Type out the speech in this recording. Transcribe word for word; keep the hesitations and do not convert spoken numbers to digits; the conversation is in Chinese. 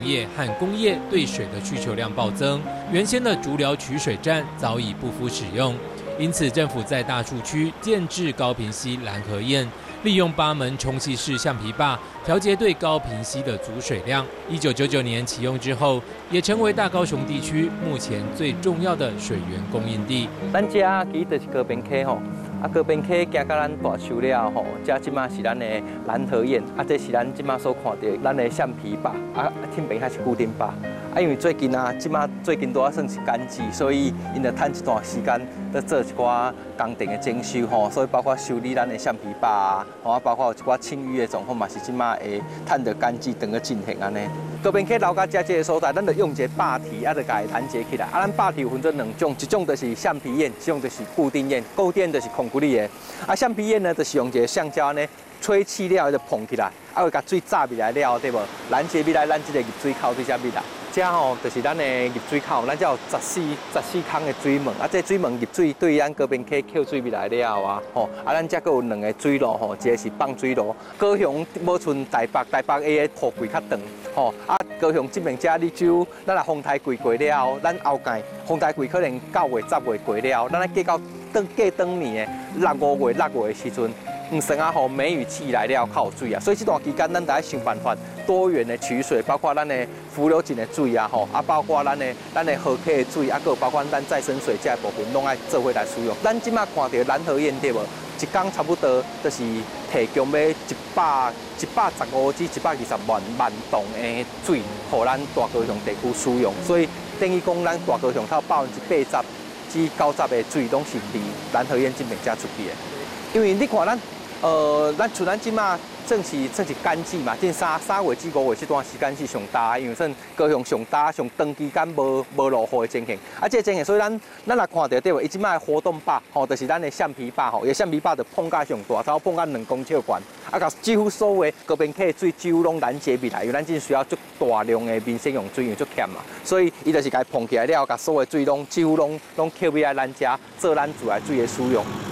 业和工业对水的需求量暴增，原先的竹寮取水站早已不敷使用，因此政府在大树区建置高屏溪拦河堰，利用八门冲气式橡皮坝调节对高屏溪的阻水量。一九九九年启用之后，也成为大高雄地区目前最重要的水源供应地。 咱这其实就是高屏溪吼。 啊，高屏溪行到咱大树了吼，这即马是咱的拦河堰，啊，这是咱即马所看到咱的橡皮坝，啊，天边还是固定坝。啊，因为最近啊，即马最近都啊算是干季，所以因着趁一段时间在做一寡工程的整修吼，所以包括修理咱的橡皮坝啊，吼，包括有一寡清淤的状况嘛，是即马会趁着干季等个进行安尼。高屏溪楼甲遮这个所在，咱就用一个坝体，啊，就甲伊连接起来。啊，咱坝体有分做两种，一种就是橡皮堰，一种就是固定堰。固定就是空。 的啊，橡皮堰呢，就是用一个橡胶呢吹气了，就膨起来，啊，会甲水炸起来了，对无？拦截起来，咱这个入水口对遮入来。这吼就是咱的入水口，咱才有十四十四孔的水门，啊，这水门入水对咱高屏溪扣水入来了后啊，吼，啊，咱才阁有两个水路吼，一个是放水路，高雄无像台北，台北的雨季较长，吼，啊，高雄这边遮你就咱若风台季过了后，咱后届风台季可能九月、十月过了后，咱来计到当过当年的六五月、六月的时阵。 唔算啊，吼梅雨季来了较有水啊，所以这段期间咱得爱想办法多元的取水，包括咱的浮流井的水啊，吼啊，包括咱的咱的河溪的水，啊，个包括咱再生水这部分，拢爱做伙来使用。咱即马看到拦河堰对无？一缸差不多就是提供要一百一百十五至一百二十万万吨的水，互咱大高雄地区使用。所以等于讲，咱大高雄它百分之八十至九十的水拢是伫拦河堰这边遮出去的，因为你看咱。 呃，咱像咱即马正是正是干季嘛，即三三月至五月这段时间是上大，因为算高雄上大上长期间无无落雨的情形，啊，这个情形，所以咱咱来看到对无？伊即马活动坝吼，就是咱的橡皮坝吼，伊橡皮坝就碰甲上大，差不多碰甲两公尺宽，啊，甲几乎所有高屏溪水几乎拢拦截起来，因为咱真需要足大量的民生用水，因为足欠嘛，所以伊就是甲伊碰起来了，甲所有水拢几乎拢拢扣起来咱遮做咱自来水的使用。